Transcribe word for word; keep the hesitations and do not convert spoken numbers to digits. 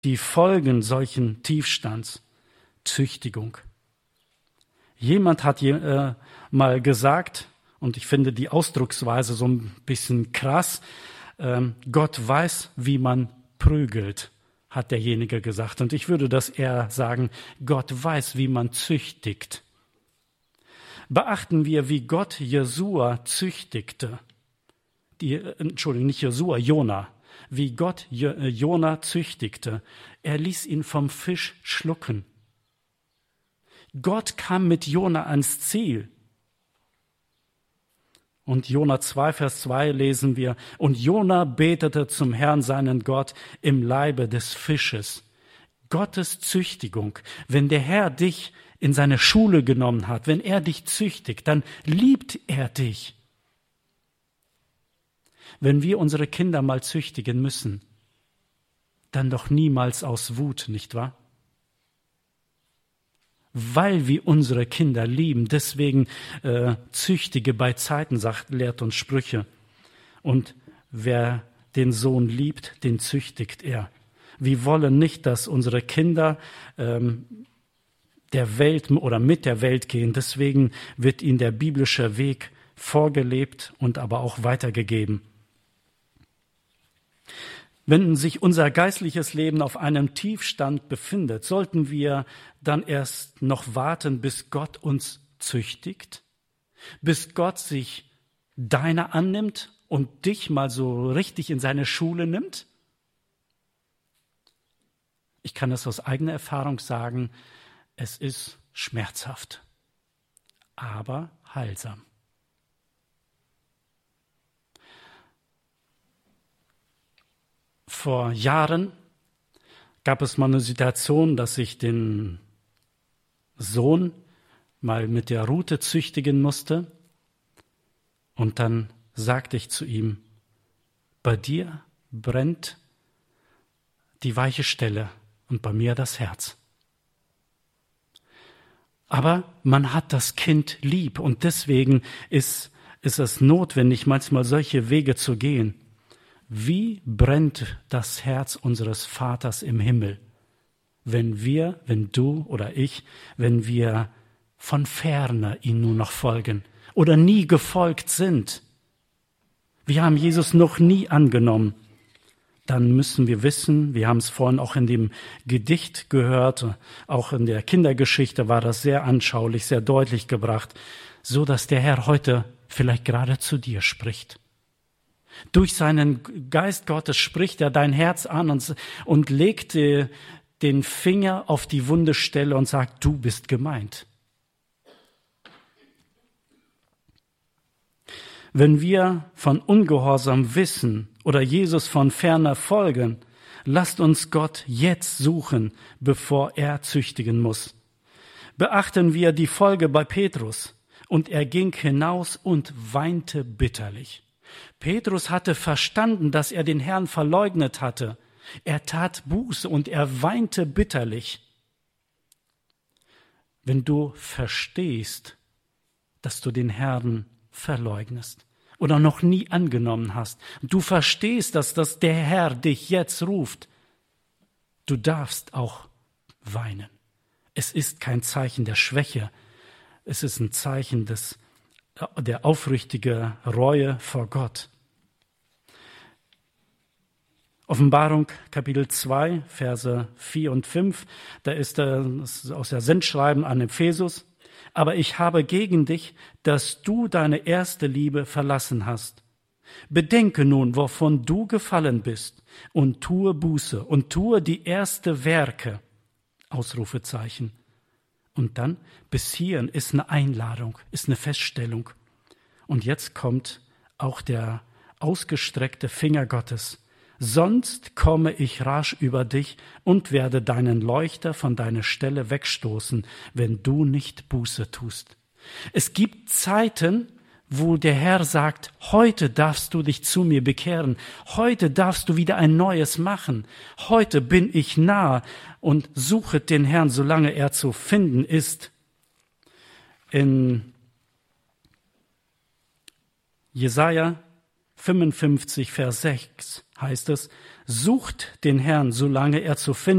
die Folgen solchen Tiefstands? Züchtigung. Jemand hat je, äh, mal gesagt, und ich finde die Ausdrucksweise so ein bisschen krass, ähm, Gott weiß, wie man prügelt, hat derjenige gesagt. Und ich würde das eher sagen, Gott weiß, wie man züchtigt. Beachten wir, wie Gott Jesua züchtigte. Die, Entschuldigung, nicht Jesua, Jona. Wie Gott Jona züchtigte. Er ließ ihn vom Fisch schlucken. Gott kam mit Jona ans Ziel. Und Jona zwei, Vers zwei lesen wir, und Jona betete zum Herrn seinen Gott im Leibe des Fisches. Gottes Züchtigung. Wenn der Herr dich in seine Schule genommen hat, wenn er dich züchtigt, dann liebt er dich. Wenn wir unsere Kinder mal züchtigen müssen, dann doch niemals aus Wut, nicht wahr? Weil wir unsere Kinder lieben, deswegen äh, züchtige bei Zeiten, sagt, lehrt uns Sprüche. Und wer den Sohn liebt, den züchtigt er. Wir wollen nicht, dass unsere Kinder ähm, der Welt oder mit der Welt gehen. Deswegen wird ihnen der biblische Weg vorgelebt und aber auch weitergegeben. Wenn sich unser geistliches Leben auf einem Tiefstand befindet, sollten wir dann erst noch warten, bis Gott uns züchtigt, bis Gott sich deiner annimmt und dich mal so richtig in seine Schule nimmt? Ich kann das aus eigener Erfahrung sagen, es ist schmerzhaft, aber heilsam. Vor Jahren gab es mal eine Situation, dass ich den Sohn mal mit der Rute züchtigen musste. Und dann sagte ich zu ihm, bei dir brennt die weiche Stelle und bei mir das Herz. Aber man hat das Kind lieb und deswegen ist, ist es notwendig, manchmal solche Wege zu gehen. Wie brennt das Herz unseres Vaters im Himmel, wenn wir, wenn du oder ich, wenn wir von ferne ihm nur noch folgen oder nie gefolgt sind? Wir haben Jesus noch nie angenommen. Dann müssen wir wissen, wir haben es vorhin auch in dem Gedicht gehört, auch in der Kindergeschichte war das sehr anschaulich, sehr deutlich gebracht, so dass der Herr heute vielleicht gerade zu dir spricht. Durch seinen Geist Gottes spricht er dein Herz an und, und legt äh, den Finger auf die wunde Stelle und sagt, du bist gemeint. Wenn wir von Ungehorsam wissen oder Jesus von ferner folgen, lasst uns Gott jetzt suchen, bevor er züchtigen muss. Beachten wir die Folge bei Petrus. Und er ging hinaus und weinte bitterlich. Petrus hatte verstanden, dass er den Herrn verleugnet hatte. Er tat Buße und er weinte bitterlich. Wenn du verstehst, dass du den Herrn verleugnest oder noch nie angenommen hast, du verstehst, dass das der Herr dich jetzt ruft, du darfst auch weinen. Es ist kein Zeichen der Schwäche, es ist ein Zeichen des der aufrichtige Reue vor Gott. Offenbarung Kapitel zwei, Verse vier und fünf, da ist das aus der Sendschreiben an Ephesus. Aber ich habe gegen dich, dass du deine erste Liebe verlassen hast. Bedenke nun, wovon du gefallen bist, und tue Buße und tue die erste Werke. Ausrufezeichen. Und dann, bis hierhin ist eine Einladung, ist eine Feststellung. Und jetzt kommt auch der ausgestreckte Finger Gottes. Sonst komme ich rasch über dich und werde deinen Leuchter von deiner Stelle wegstoßen, wenn du nicht Buße tust. Es gibt Zeiten, wo der Herr sagt, heute darfst du dich zu mir bekehren, heute darfst du wieder ein Neues machen, heute bin ich nah und suchet den Herrn, solange er zu finden ist. In Jesaja fünfundfünfzig, Vers sechs heißt es, sucht den Herrn, solange er zu finden